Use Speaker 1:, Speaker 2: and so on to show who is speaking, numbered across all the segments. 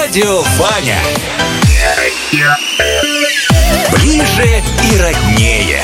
Speaker 1: Радио Ваня. Ближе и роднее.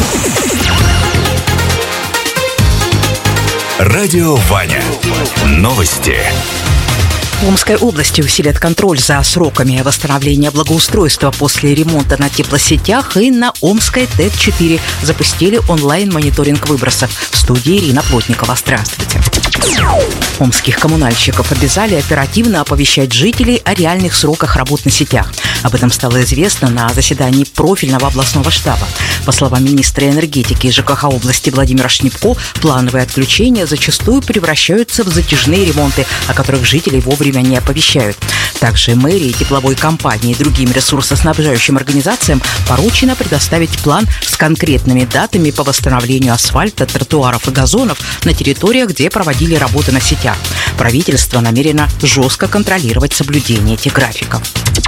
Speaker 1: Радио Ваня. Новости.
Speaker 2: В Омской области усилят контроль за сроками восстановления благоустройства после ремонта на теплосетях, и на Омской ТЭЦ-4 запустили онлайн-мониторинг выбросов. В студии Ирина Плотникова. Здравствуйте. Омских коммунальщиков обязали оперативно оповещать жителей о реальных сроках работ на сетях. Об этом стало известно на заседании профильного областного штаба. По словам министра энергетики и ЖКХ области Владимира Шнепко, плановые отключения зачастую превращаются в затяжные ремонты, о которых жителей вовремя не оповещают. Также мэрии, тепловой компании и другим ресурсоснабжающим организациям поручено предоставить план с конкретными датами по восстановлению асфальта, тротуаров и газонов на территориях, где проводили работы на сетях. Правительство намерено жестко контролировать соблюдение этих графиков.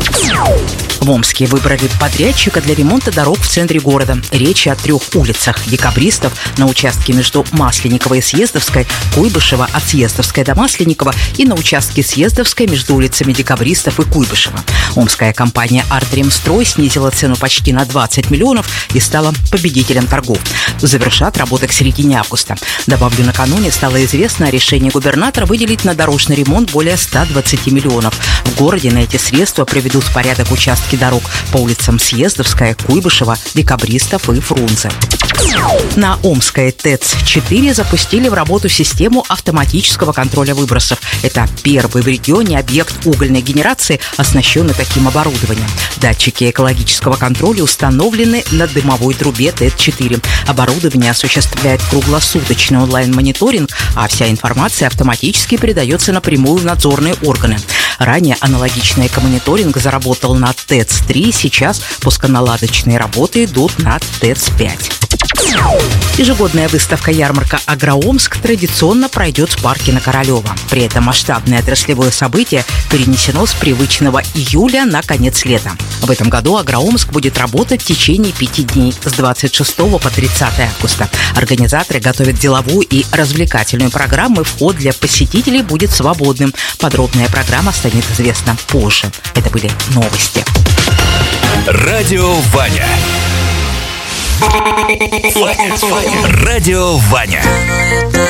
Speaker 2: В Омске выбрали подрядчика для ремонта дорог в центре города. Речь о 3 улицах: Декабристов на участке между Масленниковой и Съездовской, Куйбышева от Съездовской до Масленникова и на участке Съездовской между улицами Декабристов и Куйбышева. Омская компания «Артремстрой» снизила цену почти на 20 миллионов и стала победителем торгов. Завершат работы к середине августа. Добавлю, накануне стало известно о решении губернатора выделить на дорожный ремонт более 120 миллионов. В городе на эти средства приведут в порядок участки дорог по улицам Съездовская, Куйбышева, Декабристов и Фрунзе. На Омской ТЭЦ-4 запустили в работу систему автоматического контроля выбросов. Это первый в регионе объект угольной генерации, оснащенный таким оборудованием. Датчики экологического контроля установлены на дымовой трубе ТЭЦ-4. Оборудование осуществляет круглосуточный онлайн-мониторинг, а вся информация автоматически передается напрямую в надзорные органы. Ранее аналогичный экомониторинг заработал на ТЭЦ-3, сейчас пусконаладочные работы идут на ТЭЦ-5. Ежегодная выставка-ярмарка «Агроомск» традиционно пройдет в парке на Королева. При этом масштабное отраслевое событие перенесено с привычного июля на конец лета. В этом году «Агроомск» будет работать в течение 5 дней с 26 по 30 августа. Организаторы готовят деловую и развлекательную программу. Вход для посетителей будет свободным. Подробная программа станет известна позже. Это были новости.
Speaker 1: Радио Ваня. Радио Ваня.